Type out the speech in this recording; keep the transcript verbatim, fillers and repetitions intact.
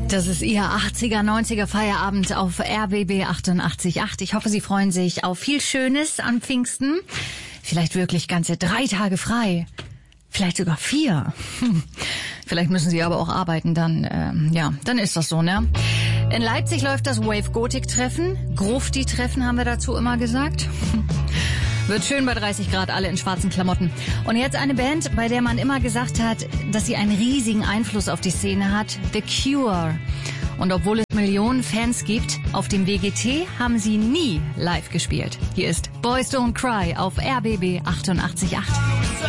Das ist Ihr achtziger, neunziger Feierabend auf R B B achtundachtzig Komma acht. Ich hoffe, Sie freuen sich auf viel Schönes an Pfingsten. Vielleicht wirklich ganze drei Tage frei. Vielleicht sogar vier. Hm. Vielleicht müssen Sie aber auch arbeiten, dann, ähm, ja, dann ist das so, ne? In Leipzig läuft das Wave Gothic Treffen. Grufti Treffen haben wir dazu immer gesagt. Wird schön bei dreißig Grad, alle in schwarzen Klamotten. Und jetzt eine Band, bei der man immer gesagt hat, dass sie einen riesigen Einfluss auf die Szene hat. The Cure. Und obwohl es Millionen Fans gibt, auf dem W G T haben sie nie live gespielt. Hier ist Boys Don't Cry auf R B B achtundachtzig Komma acht.